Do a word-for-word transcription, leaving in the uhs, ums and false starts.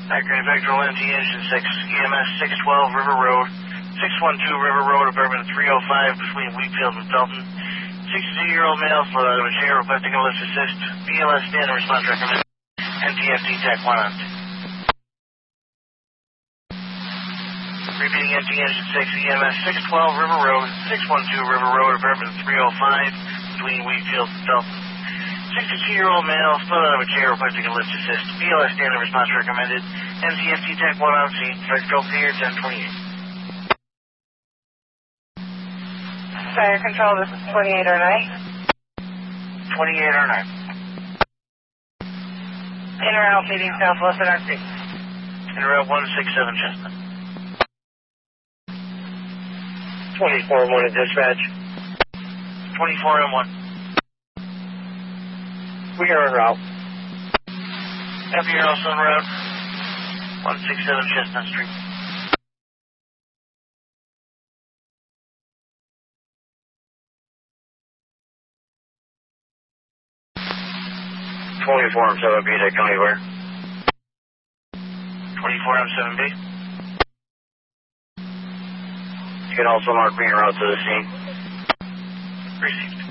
Accurate Vectoral N T Engine six, E M S six twelve River Road, six one two River Road, apartment three oh five between Wheatfield and Felton. sixty-two-year-old male slid out of a chair requesting a lift assist. B L S standard response recommended. N T F D Tech one on. Repeating N T Engine six, E M S six twelve River Road, six one two River Road, apartment three oh five between Wheatfield and Felton. sixty-two-year-old male slid out of a chair requesting a lift assist. B L S standard response recommended. N T F D Tech one on scene. Vectoral clear ten twenty-eight. Fire control, this is twenty-eight oh nine. twenty-eight oh nine. Inter-out meeting Southwest N R C. Inter-out one six seven Chestnut. twenty-four one at dispatch. twenty-four M one. We are en route. Happy you're also en route. one six seven Chestnut Street. twenty-four M seven B, that county where? twenty-four M seven B. You can also mark me en route to the scene. Received.